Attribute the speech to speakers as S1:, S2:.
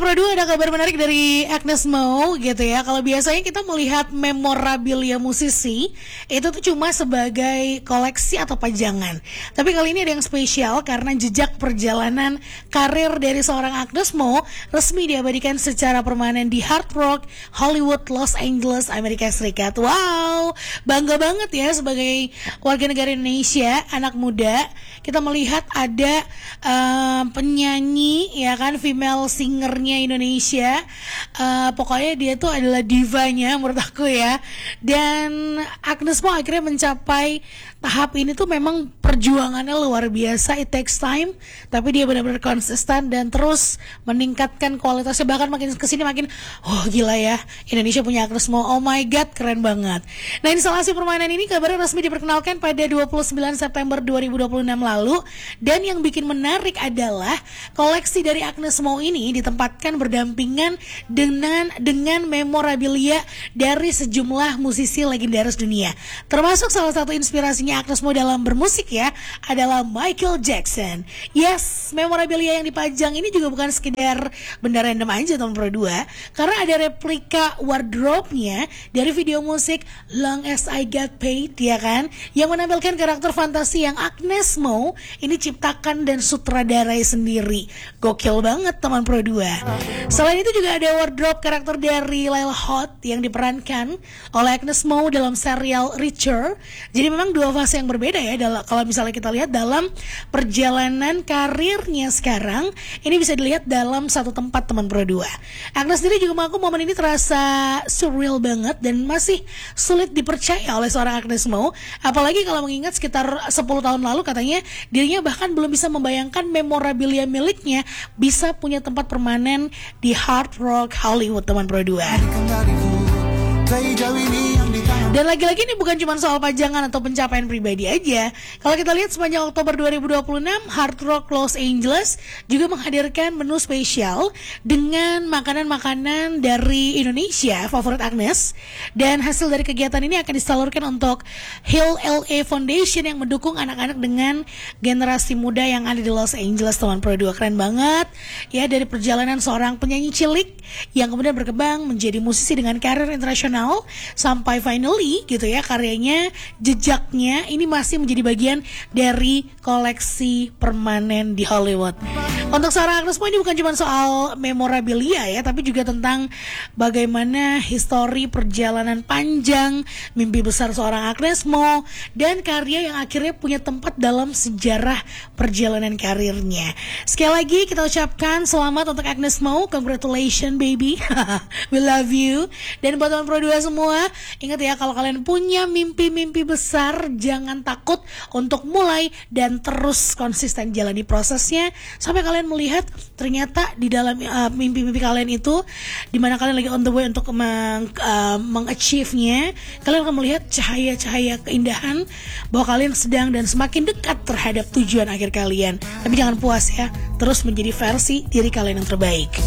S1: Pro 2, ada kabar menarik dari Agnes Mo gitu ya. Kalau biasanya kita melihat memorabilia musisi itu tuh cuma sebagai koleksi atau pajangan. Tapi kali ini ada yang spesial karena jejak perjalanan karir dari seorang Agnes Mo resmi diabadikan secara permanen di Hard Rock Hollywood, Los Angeles, Amerika Serikat. Wow, bangga banget ya sebagai warga negara Indonesia, anak muda. Kita melihat ada penyanyi ya kan, female singernya Indonesia, pokoknya dia tuh adalah divanya menurut aku ya. Dan Agnes Mo akhirnya mencapai tahap ini tuh memang perjuangannya luar biasa. It takes time, tapi dia benar-benar konsisten dan terus meningkatkan kualitasnya. Bahkan makin kesini makin gila ya, Indonesia punya Agnes Mo. Oh my god, keren banget. Nah, instalasi permainan ini kabarnya resmi diperkenalkan pada 29 September 2026 lalu. Dan yang bikin menarik adalah koleksi dari Agnes Mo ini ditempatkan berdampingan dengan memorabilia dari sejumlah musisi legendaris dunia. Termasuk salah satu inspirasinya Agnes Mo dalam bermusik ya adalah Michael Jackson. Yes, memorabilia yang dipajang ini juga bukan sekedar benda random aja teman Pro 2, karena ada replika wardrobe-nya dari video musik Long As I Got Paid ya kan, yang menampilkan karakter fantasi yang Agnes Mo ini ciptakan dan sutradarai sendiri. Gokil banget teman Pro 2. Selain itu juga ada wardrobe karakter dari Lyle Hot yang diperankan oleh Agnes Mo dalam serial Reacher. Jadi memang dua fase yang berbeda ya. Kalau misalnya kita lihat dalam perjalanan karirnya sekarang, ini bisa dilihat dalam satu tempat teman Pro 2. Agnes sendiri juga mengaku momen ini terasa surreal banget dan masih sulit dipercaya oleh seorang Agnes Mo. Apalagi kalau mengingat sekitar 10 tahun lalu katanya dirinya bahkan belum bisa membayangkan memorabilia miliknya bisa punya tempat permanen di Hard Rock Hollywood teman Pro 2. Dan lagi-lagi ini bukan cuma soal pajangan atau pencapaian pribadi aja. Kalau kita lihat sepanjang Oktober 2026, Hard Rock Los Angeles juga menghadirkan menu spesial dengan makanan-makanan dari Indonesia favorit Agnes. Dan hasil dari kegiatan ini akan disalurkan untuk Hill LA Foundation yang mendukung anak-anak dengan generasi muda yang ada di Los Angeles teman Pro 2. Keren banget ya, dari perjalanan seorang penyanyi cilik yang kemudian berkembang menjadi musisi dengan karir internasional sampai finally gitu ya, karyanya, jejaknya ini masih menjadi bagian dari koleksi permanen di Hollywood. Untuk seorang Agnes Mo ini bukan cuma soal memorabilia ya, tapi juga tentang bagaimana histori perjalanan panjang, mimpi besar seorang Agnes Mo, dan karya yang akhirnya punya tempat dalam sejarah perjalanan karirnya. Sekali lagi kita ucapkan selamat untuk Agnes Mo, congratulations baby. We love you. Dan buat teman Pro 2 semua, ingat ya, kalau kalian punya mimpi-mimpi besar, jangan takut untuk mulai dan terus konsisten jalani prosesnya sampai kalian melihat ternyata di dalam mimpi-mimpi kalian itu, dimana kalian lagi on the way untuk mengachieve-nya, kalian akan melihat cahaya-cahaya keindahan bahwa kalian sedang dan semakin dekat terhadap tujuan akhir kalian. Tapi jangan puas ya, terus menjadi versi diri kalian yang terbaik.